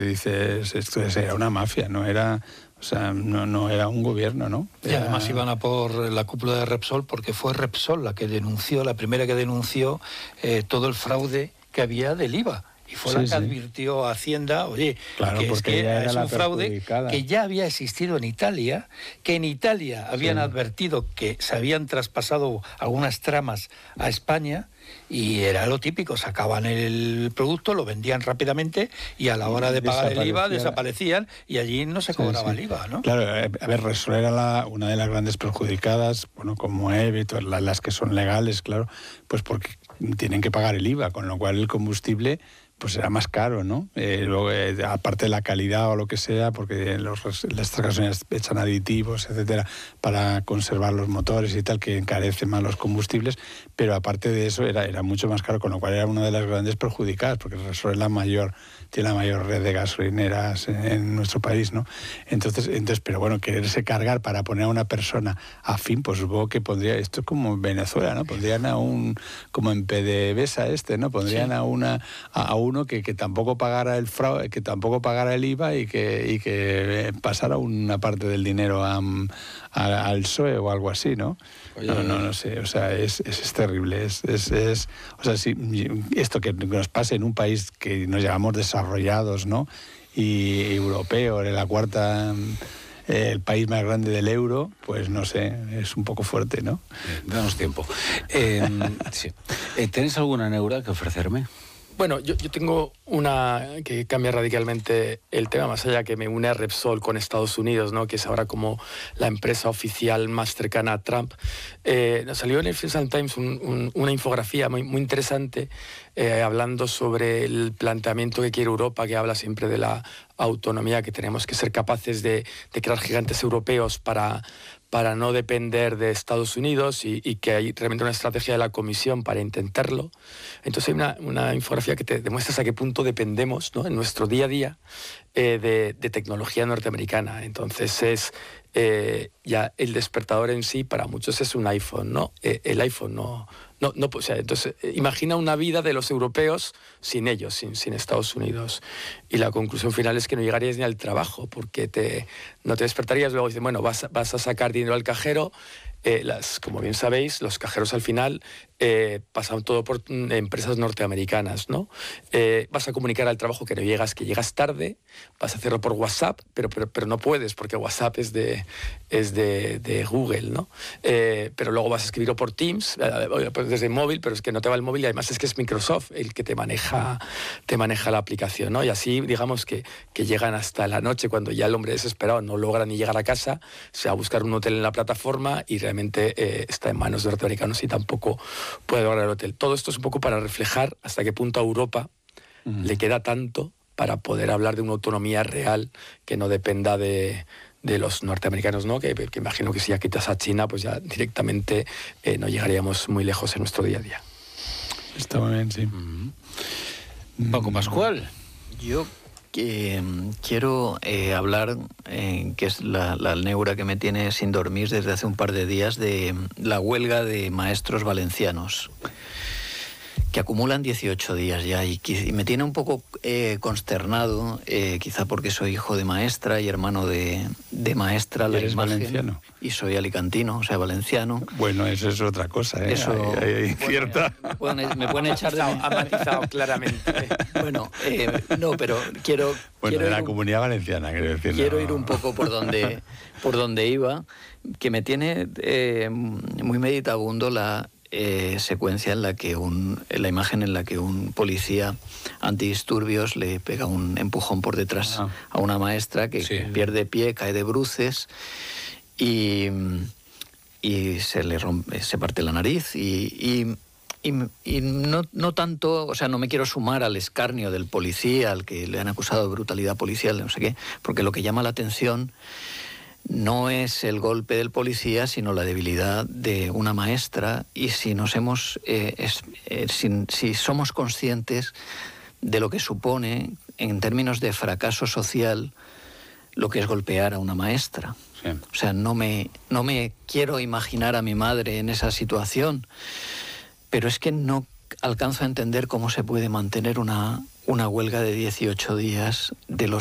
Dices, esto era una mafia, no era... O sea, no era un gobierno, ¿no? Y además iban a por la cúpula de Repsol, porque fue Repsol la primera que denunció todo el fraude que había del IVA. Y fue la que advirtió a Hacienda, oye, claro, que es un fraude que ya había existido en Italia, que en Italia habían advertido que se habían traspasado algunas tramas a España, y era lo típico, sacaban el producto, lo vendían rápidamente y a la hora de pagar el IVA desaparecían y allí no se cobraba el IVA, ¿no? Claro, a ver, Repsol era una de las grandes perjudicadas, bueno, como EVE y todas las que son legales, claro, pues porque tienen que pagar el IVA, con lo cual el combustible pues era más caro, ¿no? Luego, aparte de la calidad o lo que sea, porque las gasolineras echan aditivos, etcétera, para conservar los motores y tal, que encarecen más los combustibles, pero aparte de eso era mucho más caro, con lo cual era una de las grandes perjudicadas, porque Repsol tiene la mayor red de gasolineras en nuestro país, ¿no? Entonces, pero bueno, quererse cargar para poner a una persona afín, pues supongo que pondría, esto es como en Venezuela, ¿no? Pondrían como en PDVSA ¿no? Pondrían a uno que tampoco pagara el fraude, que tampoco pagara el IVA y que pasara una parte del dinero al PSOE o algo así, ¿no? Oye, no sé, o sea, es terrible, o sea, si esto que nos pase en un país que nos llamamos desarrollados, ¿no? Y europeo, en la cuarta... el país más grande del euro, pues no sé, es un poco fuerte, ¿no? Danos tiempo. Sí. ¿Tenés alguna neura que ofrecerme? Bueno, yo tengo una que cambia radicalmente el tema, más allá que me une a Repsol con Estados Unidos, ¿no? Que es ahora como la empresa oficial más cercana a Trump. Nos salió en el Financial Times una infografía muy interesante hablando sobre el planteamiento que quiere Europa, que habla siempre de la autonomía, que tenemos que ser capaces de crear gigantes europeos para no depender de Estados Unidos y que hay realmente una estrategia de la Comisión para intentarlo. Entonces hay una infografía que te demuestra hasta qué punto dependemos, ¿no? En nuestro día a día de tecnología norteamericana. Entonces es ya el despertador en sí para muchos es un iPhone, ¿no? El iPhone no, o sea, entonces imagina una vida de los europeos sin ellos, sin Estados Unidos. Y la conclusión final es que no llegarías ni al trabajo, porque no te despertarías, luego dices, bueno, vas a sacar dinero al cajero. Como bien sabéis, los cajeros al final pasan todo por empresas norteamericanas, ¿no? Vas a comunicar al trabajo que llegas tarde, vas a hacerlo por WhatsApp, pero no puedes, porque WhatsApp es de Google, ¿no? Pero luego vas a escribirlo por Teams, desde el móvil, pero es que no te va el móvil, y además es que es Microsoft el que te maneja la aplicación, ¿no? Y así, digamos que llegan hasta la noche, cuando ya el hombre desesperado no logra ni llegar a casa, se va a buscar un hotel en la plataforma y realmente está en manos de norteamericanos y tampoco puede lograr el hotel. Todo esto es un poco para reflejar hasta qué punto a Europa le queda tanto para poder hablar de una autonomía real que no dependa de los norteamericanos, ¿no? Que imagino que si ya quitas a China, pues ya directamente no llegaríamos muy lejos en nuestro día a día. Está muy bien, sí. Paco Pascual. Yo quiero hablar, que es la neura que me tiene sin dormir desde hace un par de días, de la huelga de maestros valencianos, que acumulan 18 días ya, y me tiene un poco consternado, quizá porque soy hijo de maestra y hermano de maestra. ¿Eres valenciano? Y soy alicantino, o sea, valenciano. Bueno, eso es otra cosa, ¿eh? Eso, hay cierta... Me pueden echar de... Ha matizado claramente. Bueno, no, pero quiero... Bueno, quiero de la Comunidad Valenciana, quiero decir. Quiero ir un poco por donde iba, que me tiene muy meditabundo la secuencia en la que la imagen en la que un policía antidisturbios le pega un empujón por detrás a una maestra que pierde pie, cae de bruces y se parte la nariz y no tanto, o sea, no me quiero sumar al escarnio del policía, al que le han acusado de brutalidad policial, no sé qué, porque lo que llama la atención no es el golpe del policía, sino la debilidad de una maestra, y si somos conscientes de lo que supone, en términos de fracaso social, lo que es golpear a una maestra. Sí. O sea, no me quiero imaginar a mi madre en esa situación, pero es que no alcanzo a entender cómo se puede mantener una una huelga de 18 días de los